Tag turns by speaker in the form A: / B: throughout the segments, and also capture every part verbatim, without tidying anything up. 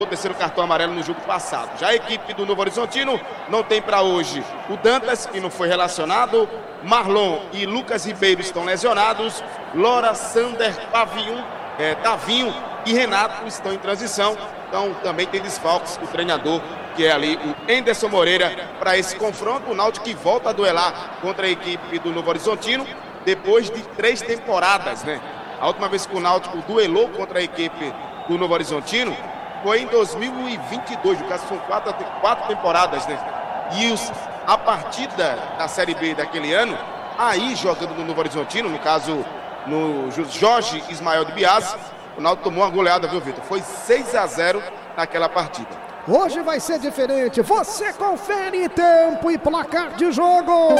A: o terceiro cartão amarelo no jogo passado. Já a equipe do Novo Horizontino não tem para hoje o Dantas, que não foi relacionado, Marlon e Lucas Ribeiro estão lesionados, Lora, Sander, Pavinho, é, Tavinho e Renato estão em transição. Então também tem desfalques o treinador, que é ali o Enderson Moreira, para esse confronto. O Náutico que volta a duelar contra a equipe do Novo Horizontino depois de três temporadas, né? A última vez que o Náutico duelou contra a equipe do Novo Horizontino foi em dois mil e vinte e dois, no caso são quatro, quatro temporadas, né? E os, a partida da Série B daquele ano, aí jogando no Novo Horizontino, no caso no Jorge Ismael de Biase, o Náutico tomou uma goleada, viu, Vitor? Foi seis a zero naquela partida.
B: Hoje vai ser diferente, você confere tempo e placar de jogo.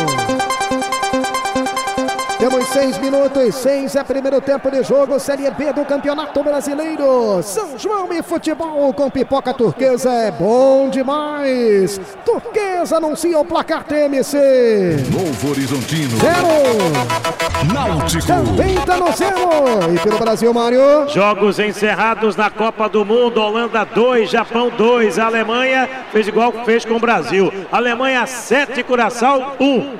B: Temos seis minutos, seis é primeiro tempo de jogo, Série B do Campeonato Brasileiro. São João e futebol com pipoca turquesa é bom demais. Turquesa anuncia o placar T M C.
C: Novo Horizontino.
B: Zero.
C: Náutico.
B: Também tá no zero. E pelo Brasil, Mário.
D: Jogos encerrados na Copa do Mundo. Holanda dois, Japão dois. A Alemanha fez igual que fez com o Brasil. Alemanha sete, Curaçao um.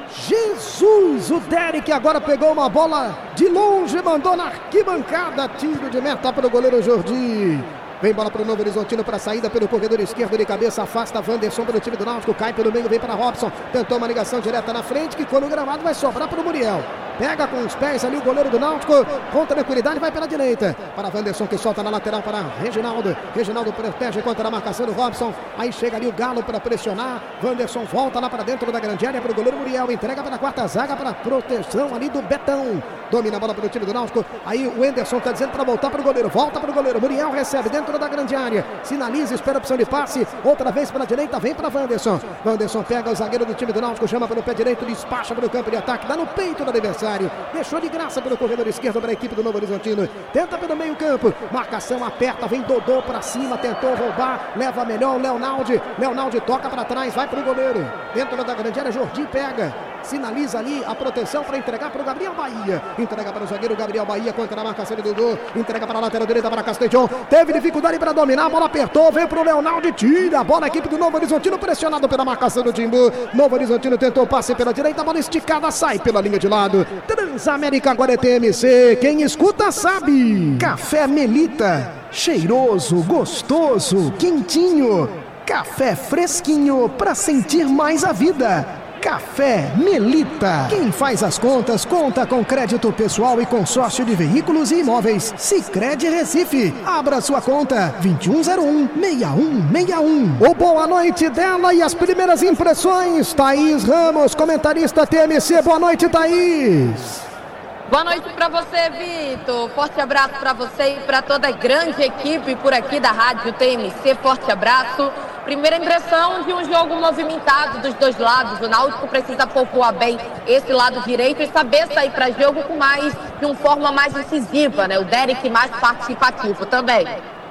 B: Jesus, o Derek agora pegou uma bola de longe, mandou na arquibancada, tiro de meta para o goleiro Jordi. Vem bola para o Novo Horizontino para a saída pelo corredor esquerdo de cabeça, afasta Wanderson pelo time do Náutico, cai pelo meio, vem para Robson, tentou uma ligação direta na frente, que quando o gramado vai sobrar para o Muriel. Pega com os pés ali o goleiro do Náutico, com tranquilidade vai pela direita, para Wanderson que solta na lateral para Reginaldo, Reginaldo protege contra a marcação do Robson, aí chega ali o Galo para pressionar, Wanderson volta lá para dentro da grande área para o goleiro Muriel, entrega para a quarta zaga para a proteção ali do Betão, domina a bola para o time do Náutico, aí o Enderson está dizendo para voltar para o goleiro, volta para o goleiro, Muriel recebe dentro da grande área, sinaliza, espera a opção de passe, outra vez pela direita, vem para Wanderson, Wanderson pega o zagueiro do time do Náutico, chama pelo pé direito, despacha para o campo de ataque, dá no peito do adversário, deixou de graça pelo corredor esquerdo para a equipe do Novo Horizontino, tenta pelo meio campo, marcação aperta, vem Dodô para cima, tentou roubar, leva melhor o Leonaldi, Leonaldi toca para trás, vai para o goleiro, dentro da grande área, Jordi pega, sinaliza ali a proteção para entregar para o Gabriel Bahia, entrega para o zagueiro Gabriel Bahia contra a marcação de Dodô, entrega para a lateral direita para Castellón, teve dificuldade para dominar, a bola apertou, veio para o Leonaldi, tira a bola, a equipe do Novo Horizontino pressionado pela marcação do Timbu, Novo Horizontino tentou passe pela direita, a bola esticada, sai pela linha de lado, Transamérica agora é T M C, quem escuta sabe. Café Melita, cheiroso, gostoso, quentinho, café fresquinho para sentir mais a vida. Café Melita. Quem faz as contas, conta com crédito pessoal e consórcio de veículos e imóveis. Sicredi Recife. Abra sua conta vinte e um zero um, seis um seis um. O boa noite dela e as primeiras impressões. Thaís Ramos, comentarista T M C. Boa noite, Thaís.
E: Boa noite para você, Vitor. Forte abraço para você e para toda a grande equipe por aqui da Rádio T M C. Forte abraço. Primeira impressão de um jogo movimentado dos dois lados. O Náutico precisa poupar bem esse lado direito e saber sair para jogo com mais, de uma forma mais incisiva, né? O Derek mais participativo também.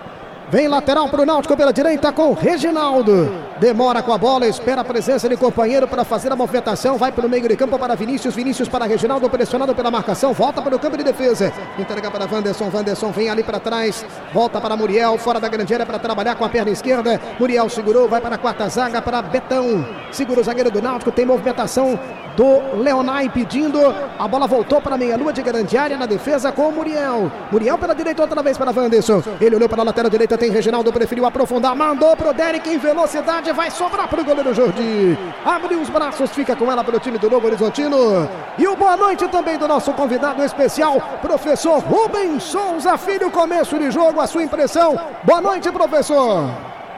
B: Vem lateral para o Náutico pela direita com Reginaldo. Demora com a bola, espera a presença de companheiro para fazer a movimentação. Vai pelo meio de campo para Vinícius. Vinícius para Reginaldo, pressionado pela marcação. Volta para o campo de defesa. Entrega para Wanderson. Wanderson vem ali para trás. Volta para Muriel, fora da grande área para trabalhar com a perna esquerda. Muriel segurou, vai para a quarta zaga para Betão. Segura o zagueiro do Náutico. Tem movimentação do Leonai pedindo. A bola voltou para a meia-lua de grande área na defesa com o Muriel. Muriel pela direita outra vez para Wanderson. Ele olhou para a lateral direita. Tem Reginaldo, preferiu aprofundar, mandou pro Derek em velocidade, vai sobrar pro goleiro Jordi. Abriu os braços, fica com ela pro time do Novo Horizontino. E o boa noite também do nosso convidado especial, professor Rubens Souza Filho. Começo de jogo, a sua impressão. Boa noite, professor.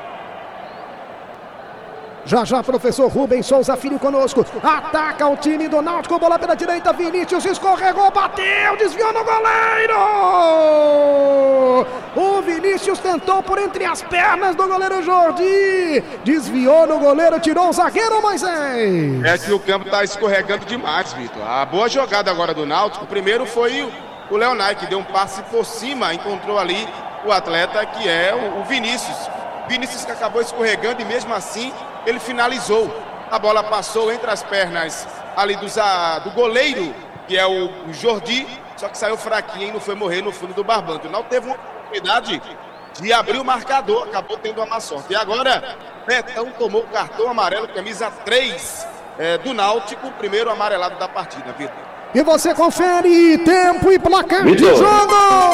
B: Já já, professor Rubens Souza Filho conosco. Ataca o time do Náutico, bola pela direita, Vinícius escorregou, bateu, desviou no goleiro. O Vinícius tentou por entre as pernas do goleiro Jordi. Desviou no goleiro, tirou o zagueiro Moisés.
A: É que o campo está escorregando demais, Vitor. A boa jogada agora do Náutico, primeiro foi o Leonai, que deu um passe por cima, encontrou ali o atleta que é o Vinícius. Vinícius que acabou escorregando e mesmo assim ele finalizou. A bola passou entre as pernas ali do, do goleiro, que é o, o Jordi, só que saiu fraquinho e não foi morrer no fundo do barbante. Não teve uma oportunidade de abrir o marcador, acabou tendo uma má sorte. E agora, Betão tomou o cartão amarelo, camisa três é, do Náutico, primeiro amarelado da partida, Vitor.
B: E você confere tempo e placar
C: Vitor.
B: de jogo!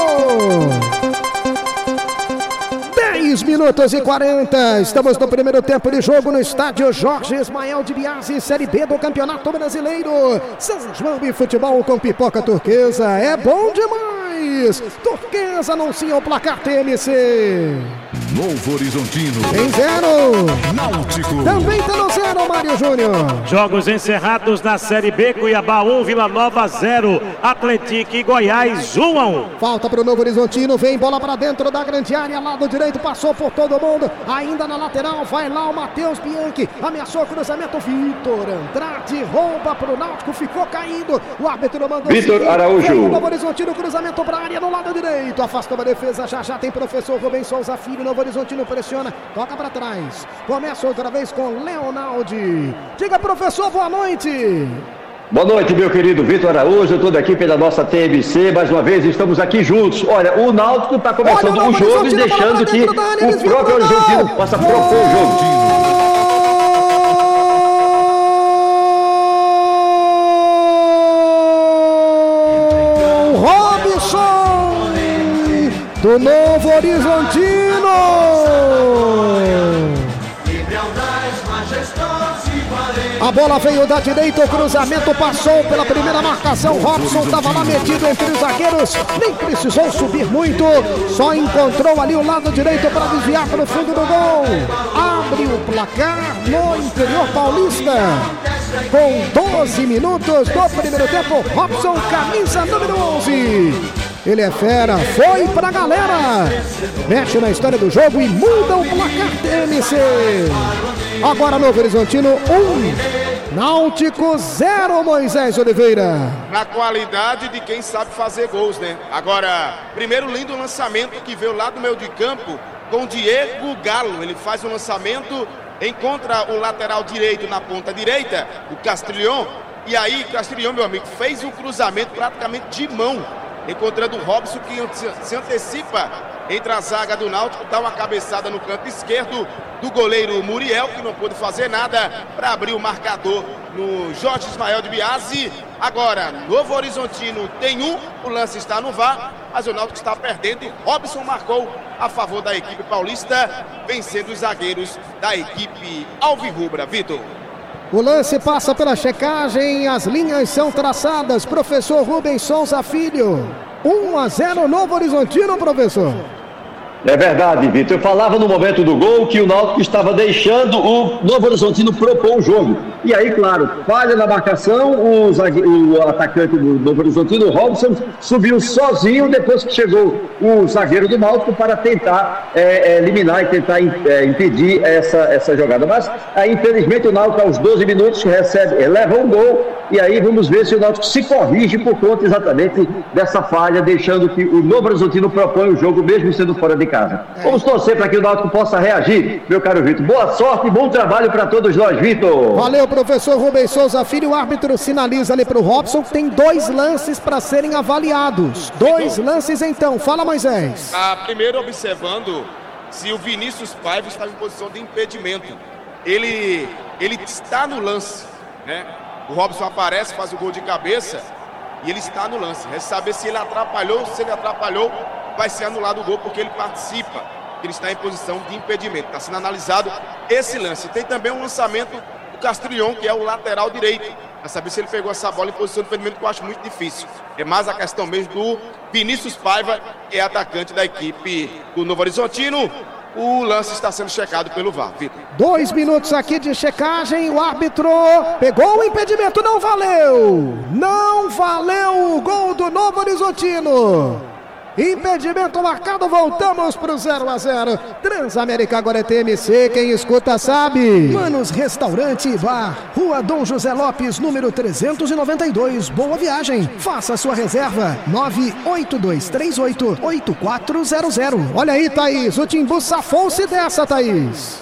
B: dez minutos e quarenta. Estamos no primeiro tempo de jogo no estádio Jorge Ismael de Biasi, Série B do Campeonato Brasileiro. São João e futebol com pipoca turquesa. É bom demais! Turquesa anuncia o placar T M C.
F: Novo Horizontino.
B: Em zero.
F: Náutico.
B: Também tá no zero, Mário Júnior.
D: Jogos encerrados na Série B, Cuiabá um, Vila Nova zero, Atlético e Goiás um a um.
B: Falta para o Novo Horizontino, vem bola para dentro da grande área, lado direito, passou por todo mundo, ainda na lateral, vai lá o Matheus Bianchi, ameaçou o cruzamento, Vitor Andrade, rouba para o Náutico, ficou caído, o árbitro mandou
C: Vitor
B: seguir,
C: Araújo.
B: vem o Novo Horizontino, cruzamento para a área no lado direito, afastou a defesa, já já tem professor Rubens Souza Filho, Novo Horizontino pressiona, toca para trás, começa outra vez com Leonaldi. Diga, professor, boa noite.
C: Boa noite, meu querido Vitor Araújo, toda a equipe da nossa T M C, mais uma vez estamos aqui juntos. Olha, o Náutico está começando o, o jogo e deixando que o próprio Horizontino possa propor o jogo.
B: Robson do Novo Horizontino. A bola veio da direita, o cruzamento passou pela primeira marcação. Robson estava lá metido entre os zagueiros, nem precisou subir muito, só encontrou ali o lado direito para desviar para o fundo do gol. Abre o placar no interior paulista. Com doze minutos do primeiro tempo, Robson, camisa número onze. Ele é fera, foi pra galera. Mexe na história do jogo e muda o placar T M C. Agora Novo Horizontino um, Náutico zero, Moisés Oliveira.
A: Na qualidade de quem sabe fazer gols, né? Agora, primeiro lindo lançamento que veio lá do meio de campo com Diego Galo. Ele faz o lançamento, encontra o lateral direito na ponta direita, o Castrilhon. E aí, Castrilhon, meu amigo, fez um cruzamento praticamente de mão, encontrando o Robson, que se antecipa entre a zaga do Náutico, dá uma cabeçada no canto esquerdo do goleiro Muriel, que não pôde fazer nada para abrir o marcador no Jorge Ismael de Biasi. Agora, Novo Horizontino tem um, o lance está no V A R, mas o Náutico está perdendo e Robson marcou a favor da equipe paulista, vencendo os zagueiros da equipe alvirrubra. Vitor.
B: O lance passa pela checagem, as linhas são traçadas. Professor Rubens Souza Filho, um a zero Novo Horizontino, professor.
C: É verdade, Vitor. Eu falava no momento do gol que o Náutico estava deixando o Novo Horizontino propor o jogo. E aí, claro, falha na marcação, o, zague... o atacante do Novo Horizontino, o Robson, subiu sozinho depois que chegou o zagueiro do Náutico para tentar é, eliminar e tentar é, impedir essa, essa jogada. Mas, aí, infelizmente, o Náutico, aos doze minutos, recebe, leva um gol. E aí vamos ver se o Náutico se corrige por conta exatamente dessa falha, deixando que o Novo Horizontino propõe o jogo, mesmo sendo fora de casa. É. Vamos torcer para que o Náutico possa reagir, meu caro Vitor. Boa sorte e bom trabalho para todos nós, Vitor.
B: Valeu, professor Rubens Souza Filho. O árbitro sinaliza ali para o Robson que tem dois lances para serem avaliados. Dois lances então. Fala, Moisés.
A: Ah, primeiro observando se o Vinícius Paiva estava em posição de impedimento. Ele, ele está no lance, né? O Robson aparece, faz o gol de cabeça e ele está no lance. É saber se ele atrapalhou, se ele atrapalhou, vai ser anulado o gol porque ele participa. Ele está em posição de impedimento. Está sendo analisado esse lance. Tem também um lançamento do Castrilhon, que é o lateral direito. Para saber se ele pegou essa bola em posição de impedimento, que eu acho muito difícil. É mais a questão mesmo do Vinícius Paiva, que é atacante da equipe do Novo Horizontino. O lance está sendo checado pelo V A R, Vitor.
B: Dois minutos aqui de checagem, o árbitro pegou o impedimento, não valeu! Não valeu o gol do Novo Horizontino! Impedimento marcado, voltamos pro zero a zero. Transamérica agora é T M C, quem escuta sabe. Manos Restaurante e Bar, Rua Dom José Lopes, número trezentos e noventa e dois. Boa viagem. Faça a sua reserva. nove oito dois três oito oito quatro zero zero. Olha aí, Thaís, o Timbu safou-se dessa, Thaís.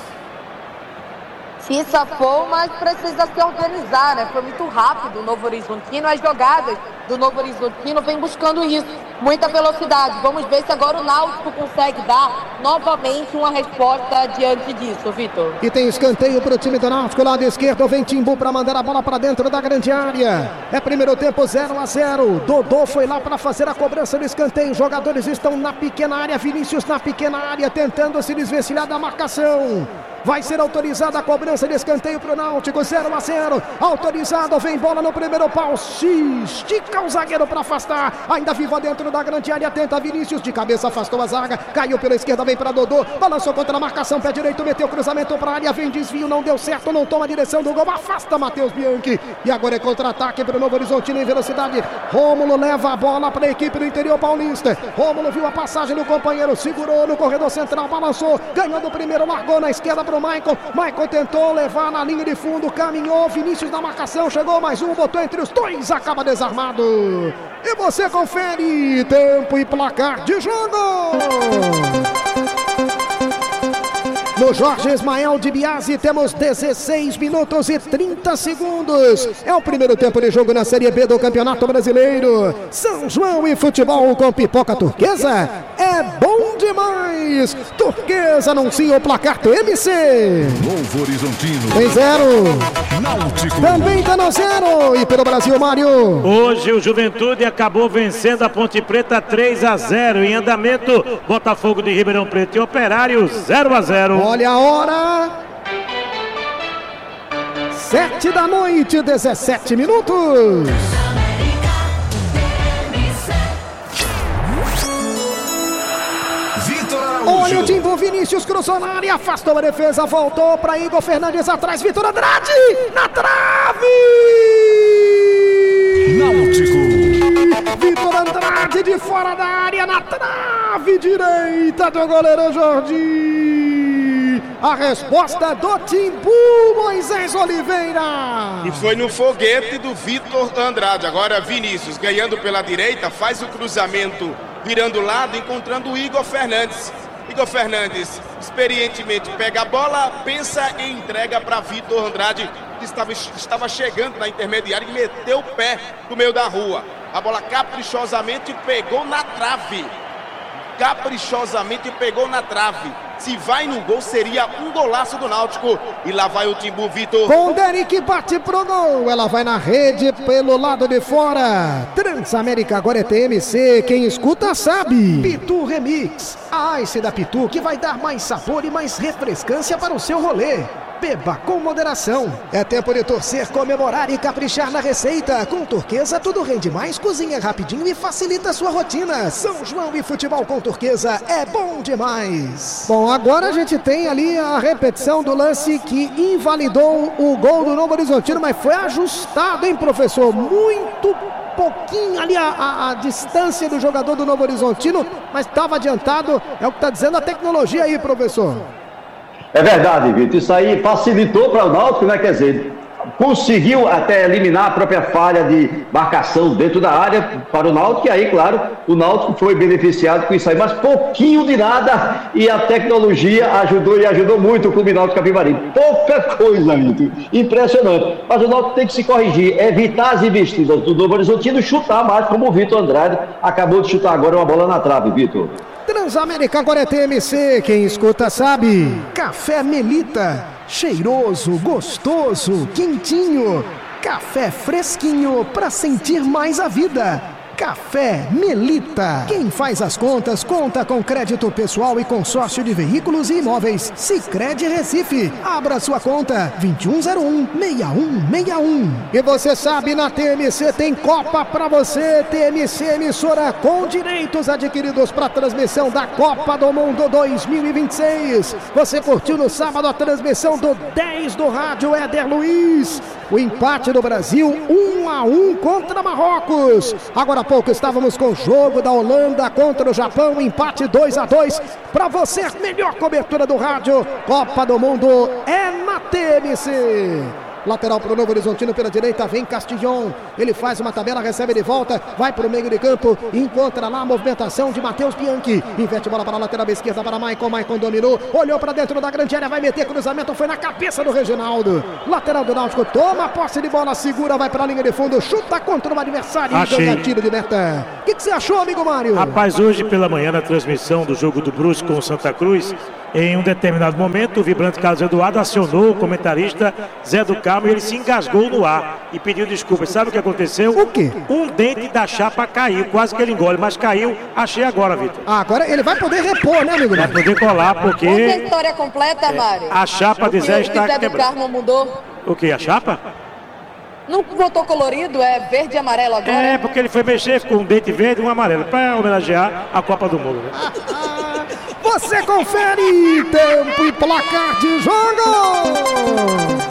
E: Se safou, mas precisa se organizar, né? Foi muito rápido o Novo Horizontino, as jogadas do Novo Horizontino vem buscando isso. muita velocidade. Vamos ver se agora o Náutico consegue dar novamente uma resposta diante disso, Vitor.
B: E tem escanteio para o time do Náutico, lado esquerdo, vem Timbu para mandar a bola para dentro da grande área. É primeiro tempo zero a zero. Dodô foi lá para fazer a cobrança do escanteio. Os jogadores estão na pequena área, Vinícius na pequena área, tentando se desvencilhar da marcação. Vai ser autorizada a cobrança de escanteio para o Náutico, zero a zero. Autorizado, vem bola no primeiro pau. Estica o zagueiro para afastar. Ainda viva dentro da grande área, tenta Vinícius. De cabeça afastou a zaga. Caiu pela esquerda, vem para Dodô. Balançou contra a marcação, pé direito, meteu cruzamento para a área. Vem desvio, não deu certo, não toma a direção do gol. Afasta Matheus Bianchi. E agora é contra-ataque para o Novo Horizontino em velocidade. Rômulo leva a bola para a equipe do interior paulista. Rômulo viu a passagem do companheiro, segurou no corredor central, balançou. Ganhou do primeiro, largou na esquerda para o Maicon. Maicon tentou levar na linha de fundo, caminhou, Vinícius na marcação, chegou mais um, botou entre os dois, acaba desarmado. E você confere tempo e placar de jogo. No Jorge Ismael de Biasi temos dezesseis minutos e trinta segundos. É o primeiro tempo de jogo na Série B do Campeonato Brasileiro. São João e futebol com pipoca turquesa. É bom demais. Turquesa anuncia o placar do M C.
F: Novo Horizontino.
B: Tem zero.
F: Náutico.
B: Também tá no zero. E pelo Brasil, Mário.
D: Hoje o Juventude acabou vencendo a Ponte Preta três a zero. Em andamento, Botafogo de Ribeirão Preto e Operário zero a zero.
B: Olha a hora. Sete da noite, dezessete minutos. Olha o Timbu, Vinícius cruzou na área, afastou a defesa, voltou para Igor Fernandes atrás, Vitor Andrade, na trave!
F: Náutico.
B: Vitor Andrade de fora da área, na trave direita do goleiro Jordi. A resposta do Timbu, Moisés Oliveira.
A: E foi no foguete do Vitor Andrade. Agora Vinícius ganhando pela direita, faz o cruzamento virando o lado, encontrando o Igor Fernandes. Igor Fernandes, experientemente, pega a bola, pensa e entrega para Vitor Andrade, que estava, estava chegando na intermediária e meteu o pé no meio da rua. A bola caprichosamente pegou na trave. Caprichosamente pegou na trave. Se vai no gol, seria um golaço do Náutico. E lá vai o Timbu, Vitor.
B: Com o Derek bate pro gol. Ela vai na rede pelo lado de fora. Transamérica agora é T M C. Quem escuta sabe. Pitu Remix. A Ice da Pitu que vai dar mais sabor e mais refrescância para o seu rolê. Beba com moderação. É tempo de torcer, comemorar e caprichar na receita. Com Turquesa tudo rende mais, cozinha rapidinho e facilita a sua rotina. São João e futebol com Turquesa é bom demais. Bom, agora a gente tem ali a repetição do lance que invalidou o gol do Novo Horizontino, mas foi ajustado, hein, professor? Muito pouquinho ali a, a, a distância do jogador do Novo Horizontino, mas estava adiantado. É o que está dizendo a tecnologia aí, professor.
C: É verdade, Vitor. Isso aí facilitou para o Náutico, né? Quer dizer, conseguiu até eliminar a própria falha de marcação dentro da área para o Náutico. E aí, claro, o Náutico foi beneficiado com isso aí. Mas pouquinho de nada e a tecnologia ajudou e ajudou muito o Clube Náutico Capivari. Pouca coisa, Vitor. Impressionante. Mas o Náutico tem que se corrigir, evitar as investidas do Novo Horizontino e chutar mais, como o Vitor Andrade acabou de chutar agora uma bola na trave, Vitor.
B: Transamérica agora é T M C, quem escuta sabe. Café Melita, cheiroso, gostoso, quentinho. Café fresquinho pra sentir mais a vida. Café Melita. Quem faz as contas, conta com crédito pessoal e consórcio de veículos e imóveis. Sicredi Recife. Abra sua conta vinte e um zero um, seis um seis um. E você sabe, na T M C tem Copa pra você. T M C emissora com direitos adquiridos para transmissão da Copa do Mundo dois mil e vinte e seis. Você curtiu no sábado a transmissão do dez do rádio Éder Luiz. O empate do Brasil um a um contra Marrocos. Agora há pouco estávamos com o jogo da Holanda contra o Japão, empate dois a dois. Para você, a melhor cobertura do rádio, Copa do Mundo é na T M C. Lateral para o Novo Horizontino pela direita, vem Castilhon. Ele faz uma tabela, recebe de volta, vai para o meio de campo, encontra lá a movimentação de Matheus Bianchi. Inverte bola para a lateral esquerda para Maicon. Maicon dominou, olhou para dentro da grande área, vai meter cruzamento, foi na cabeça do Reginaldo. Lateral do Náutico, toma posse de bola, segura, vai para a linha de fundo, chuta contra o adversário e ganha tiro de meta. O que, que você achou, amigo Mário?
D: Rapaz, hoje pela manhã na transmissão do jogo do Brusque com o Santa Cruz, em um determinado momento, o vibrante Carlos Eduardo acionou o comentarista Zé do Carmo e ele se engasgou no ar e pediu desculpas. Sabe o que aconteceu?
B: O quê?
D: Um dente da chapa caiu, quase que ele engole, mas caiu, achei agora, Vitor.
B: Ah, agora ele vai poder repor, né, amigo?
D: Vai poder colar, porque...
E: Conta a história completa, Mário.
D: A chapa de Zé está
E: Zé do
D: quebrada.
E: Carmo mudou.
D: O que, a chapa?
E: Não botou colorido, é verde e amarelo agora.
D: É, porque ele foi mexer com um dente verde e um amarelo, para homenagear a Copa do Mundo, né?
B: Você confere tempo e placar de jogo.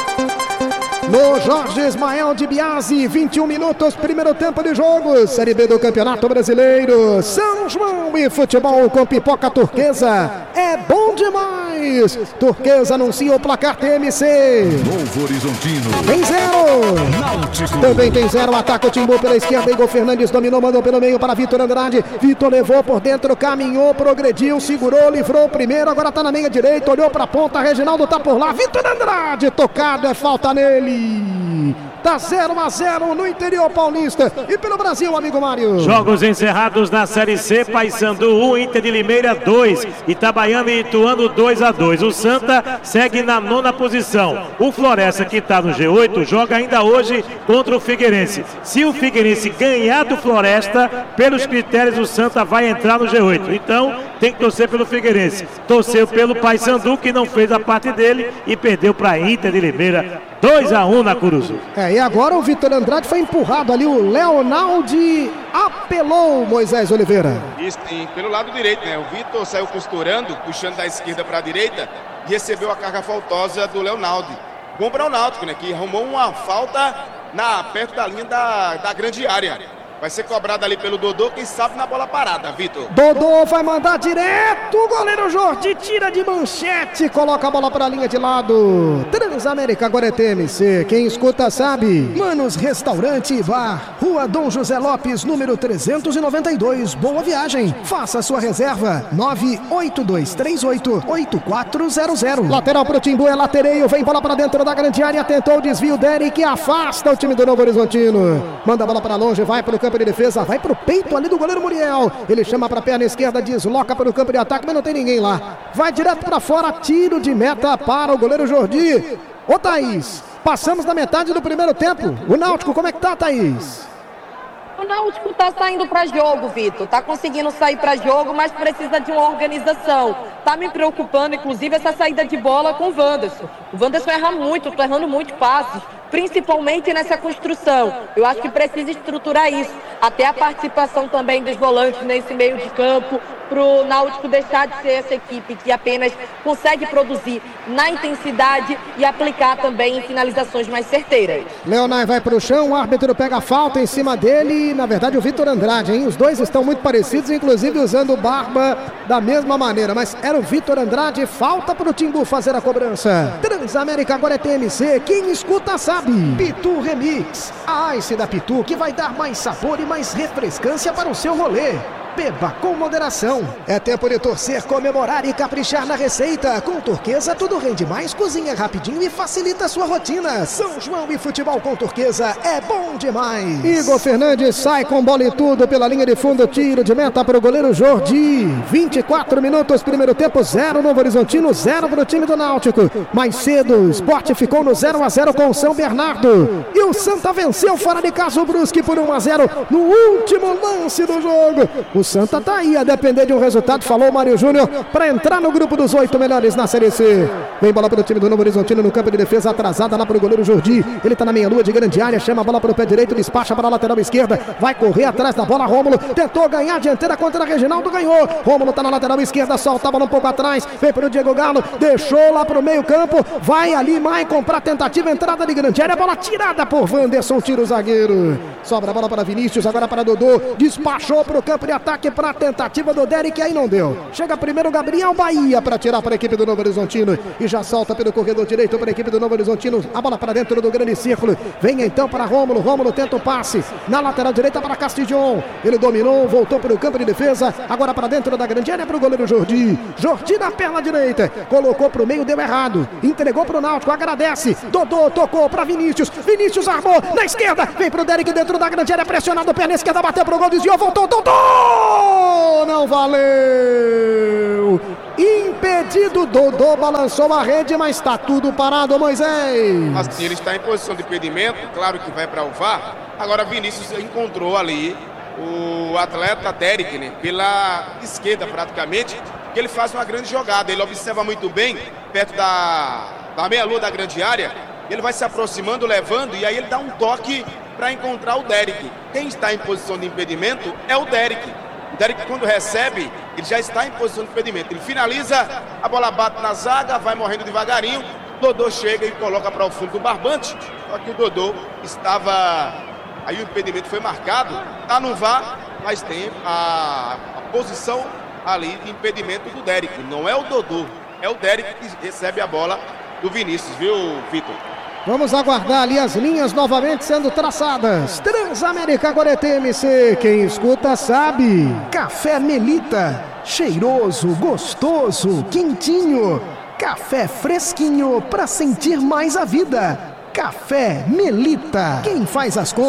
B: No Jorge Ismael de Biasi, vinte e um minutos, primeiro tempo de jogo, Série B do Campeonato Brasileiro. São João e futebol com pipoca turquesa. É bom demais. Turquesa anuncia o placar T M C.
F: Novo Horizontino.
B: Tem zero.
F: Náutico.
B: Também tem zero. Ataca o Timbu pela esquerda. Igor Fernandes dominou, mandou pelo meio para Vitor Andrade. Vitor levou por dentro, caminhou, progrediu, segurou, livrou o primeiro. Agora tá na meia direita, olhou para a ponta. Reginaldo tá por lá. Vitor Andrade, tocado, é falta nele. Tá zero a zero no interior paulista e pelo Brasil, amigo Mário.
D: Jogos encerrados na Série C, Paysandu um, Inter de Limeira dois, Itabaiana e Ituano dois a dois. O Santa segue na nona posição. O Floresta, que está no G oito, joga ainda hoje contra o Figueirense. Se o Figueirense ganhar do Floresta, pelos critérios o Santa vai entrar no G oito. Então tem que torcer pelo Figueirense. Torceu pelo Paysandu, que não fez a parte dele e perdeu para Inter de Limeira dois a um na Curuzu.
B: É, e agora o Vitor Andrade foi empurrado ali, o Leonaldi apelou, Moisés Oliveira.
A: Isso, sim, pelo lado direito, né? O Vitor saiu costurando, puxando da esquerda para a direita e recebeu a carga faltosa do Leonaldi. Bom para o Náutico, né? Que arrumou uma falta na, perto da linha da, da grande área. Vai ser cobrado ali pelo Dodô, quem sabe na bola parada, Vitor.
B: Dodô vai mandar direto, o goleiro Jordi tira de manchete, coloca a bola para a linha de lado. Transamérica, agora é T M C, quem escuta sabe. Manos Restaurante e Bar, Rua Dom José Lopes, número trezentos e noventa e dois, boa viagem. Faça sua reserva, nove oito dois três oito oito quatro zero zero. Lateral pro Timbu, é latereio, vem bola para dentro da grande área, tentou o desvio, Derek afasta o time do Novo Horizontino. Manda a bola para longe, vai pro campo de defesa, vai pro peito ali do goleiro Muriel. Ele chama pra perna esquerda, desloca para o campo de ataque, mas não tem ninguém lá. Vai direto pra fora, tiro de meta para o goleiro Jordi. Ô Thaís, passamos da metade do primeiro tempo. O Náutico, como é que tá, Thaís?
E: O Náutico tá saindo para jogo, Vitor. Tá conseguindo sair para jogo, mas precisa de uma organização. Tá me preocupando, inclusive, essa saída de bola com o Wanderson. O Wanderson erra muito, tá errando muito passes, principalmente nessa construção. Eu acho que precisa estruturar isso. Até a participação também dos volantes nesse meio de campo, pro Náutico deixar de ser essa equipe que apenas consegue produzir na intensidade e aplicar também em finalizações mais certeiras.
B: Leonai vai pro chão, o árbitro pega a falta em cima dele, na verdade o Vitor Andrade, hein? Os dois estão muito parecidos, inclusive usando barba da mesma maneira, mas era o Vitor Andrade, falta pro Timbu fazer a cobrança. Transamérica agora é T M C, quem escuta sabe. Pitu Remix, a Ice da Pitu que vai dar mais sabor e mais refrescância para o seu rolê. Beba com moderação. É tempo de torcer, comemorar e caprichar na receita. Com Turquesa tudo rende mais, cozinha rapidinho e facilita a sua rotina. São João e futebol com Turquesa é bom demais. Igor Fernandes sai com bola e tudo pela linha de fundo, tiro de meta para o goleiro Jordi. vinte e quatro minutos, primeiro tempo, zero Novo Horizontino, zero para o time do Náutico. Mais cedo, o Sport ficou no zero a zero com o São Bernardo. E o Santa venceu fora de casa o Brusque por um a zero no último lance do jogo. O Santa tá aí a depender de um resultado, falou o Mário Júnior, para entrar no grupo dos oito melhores na Série C. Vem bola para o time do Novo Horizontino no campo de defesa, atrasada lá para o goleiro Jordi. Ele tá na meia-lua de grande área, chama a bola para o pé direito, despacha para a lateral esquerda, vai correr atrás da bola. Rômulo tentou ganhar a dianteira contra a Reginaldo, ganhou. Rômulo tá na lateral esquerda, solta a bola um pouco atrás, vem para o Diego Galo, deixou lá para o meio campo, vai ali Maicon para tentativa, entrada de grande área, bola tirada por Wanderson, tira o zagueiro. Sobra a bola para Vinícius, agora para Dodô, despachou para o campo de ataque. contra-ataque para a tentativa do Derek, aí não deu. Chega primeiro o Gabriel Bahia para tirar para a equipe do Novo Horizontino e já salta pelo corredor direito para a equipe do Novo Horizontino. A bola para dentro do grande círculo. Vem então para Rômulo. Rômulo tenta o passe na lateral direita para Castilhon. Ele dominou, voltou para o campo de defesa. Agora para dentro da grande área para o goleiro Jordi. Jordi na perna direita. Colocou para o meio, deu errado. Entregou para o Náutico, agradece. Dodô tocou para Vinícius. Vinícius armou na esquerda. Vem para o Derek dentro da grande área, pressionado, perna esquerda, bateu pro gol, desviou, voltou, Dodô! Não valeu! Impedido, Dodô balançou a rede, mas está tudo parado, Moisés.
A: Assim, ele está em posição de impedimento, claro que vai para o V A R. Agora Vinícius encontrou ali o atleta Derek, né, pela esquerda praticamente, que ele faz uma grande jogada. Ele observa muito bem, perto da, da meia-lua da grande área. Ele vai se aproximando, levando, e aí ele dá um toque para encontrar o Derek. Quem está em posição de impedimento é o Derek. O Derek, quando recebe, ele já está em posição de impedimento. Ele finaliza, a bola bate na zaga, vai morrendo devagarinho. Dodô chega e coloca para o fundo do barbante. Só que o Dodô estava... Aí o impedimento foi marcado, está no V A R, mas tem a, a posição ali de impedimento do Derek. Não é o Dodô, é o Derek que recebe a bola do Vinícius, viu, Vitor?
B: Vamos aguardar ali as linhas novamente sendo traçadas. Transamérica, agora é T M C. Quem escuta sabe. Café Melita. Cheiroso, gostoso, quentinho. Café fresquinho para sentir mais a vida. Café Melita. Quem faz as contas